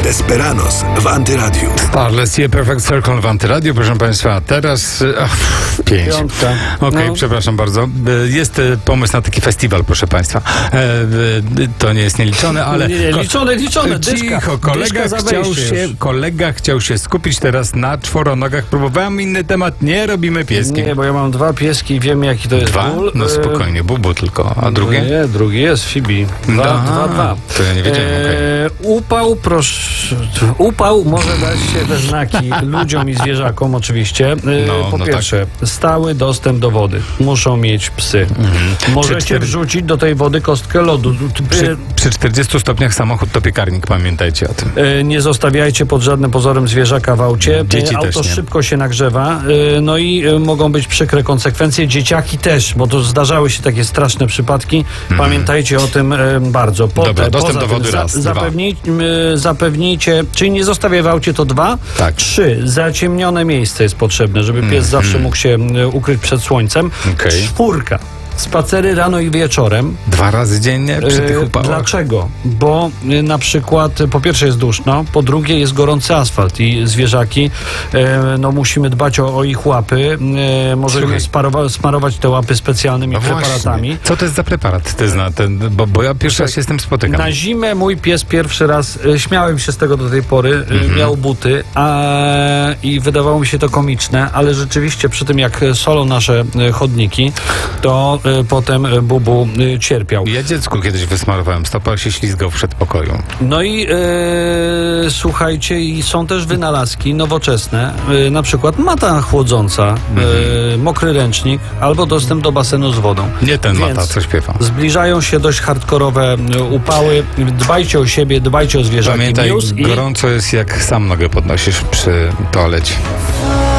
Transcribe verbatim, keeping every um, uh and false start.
Desperados w Antyradiu. Starless i Perfect Circle w Antyradiu, proszę Państwa. Teraz ach, pięć. Piątka. Okej, okay, No. przepraszam bardzo. Jest pomysł na taki festiwal, proszę Państwa. E, to nie jest nieliczone, ale... Nie, nie, liczone, liczone. Dyszka. Cicho, kolega Dyszka za chciał, wejście się, już. kolega chciał się skupić teraz na czworonogach. Próbowałem inny temat, nie robimy pieskiem. Nie, bo ja mam dwa pieski i wiem, jaki to jest Dwa? ból. No spokojnie, Bubu tylko. A drugie? Nie, drugi jest Fibi. Dwa, Aha, dwa, dwa. to ja nie wiedziałem, okej. E, upał, proszę. Upał może dać się we znaki ludziom i zwierzakom oczywiście. E, No, po no pierwsze, stały dostęp do wody. Muszą mieć psy. Możecie Przy cztery- wrzucić do tej wody kostkę lodu. Przy, przy czterdziestu stopniach samochód to piekarnik, pamiętajcie o tym. E, Nie zostawiajcie pod żadnym pozorem zwierzaka w aucie. Dzieci E, Auto też nie. szybko się nagrzewa. E, No i e, mogą być przykre konsekwencje. Dzieciaki też, bo to zdarzały się takie straszne przypadki. Pamiętajcie o tym e, bardzo. Dobra, dostęp poza do tym wody raz, dwa. zapewnij, e, zapewnijcie, czyli nie zostawiaj w aucie, to dwa. Tak. Trzy, zaciemnione miejsce jest potrzebne, żeby pies zawsze mógł się e, ukryć przed słońcem. Okej. Czwórka. Spacery rano i wieczorem. Dwa razy dziennie przy E, tych upałach. Dlaczego? Bo e, na przykład e, po pierwsze jest duszno, po drugie jest gorący asfalt i zwierzaki, e, no musimy dbać o, o ich łapy. E, możemy Słuchaj. sparowa- smarować te łapy specjalnymi No preparatami. właśnie. Co to jest za preparat? Ty zna ten, bo, bo ja pierwszy raz się z tym spotykam. Na zimę mój pies pierwszy raz, e, śmiałem się z tego do tej pory, e, Mhm. miał buty a, i wydawało mi się to komiczne, ale rzeczywiście przy tym jak solą nasze e, chodniki, to e, potem e, Bubu e, cierpiał. Ja dziecku kiedyś wysmarowałem stopę, się ślizgał w przedpokoju. No i e, słuchajcie, i są też wynalazki nowoczesne, e, na przykład mata chłodząca, e, mokry ręcznik albo dostęp do basenu z wodą. Nie ten Więc mata, co śpiewa. Zbliżają się dość hardkorowe e, upały. Dbajcie o siebie, dbajcie o zwierzaki. Pamiętaj, News i gorąco jest jak sam nogę podnosisz przy toalecie.